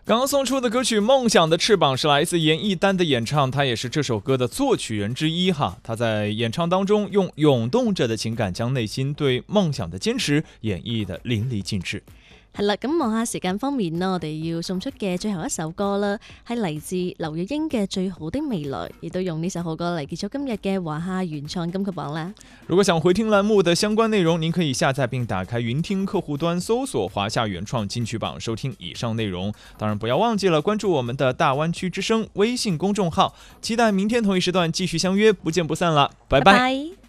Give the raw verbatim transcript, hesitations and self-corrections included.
刚刚送出的歌曲《梦想的翅膀》是来自严艺丹的演唱，他也是这首歌的作曲人之一哈。他在演唱当中用涌動着的情感，將內心對夢想的堅持演繹得淋漓盡致。 係啦，咁望下時間方面啦，我哋要送出嘅最後一首歌啦，係嚟自劉若英嘅《最好的未來》，亦都用呢首好歌嚟結束今日嘅華夏原創金曲榜啦。 如果想回聽欄目的相關內容，您可以下載並打開雲聽客戶端，搜索華夏原創金曲榜，收聽以上內容。當然不要忘記了關注我們的大灣區之聲微信公眾號，期待明天同一時段繼續相約，不見不散了，拜拜。 拜拜。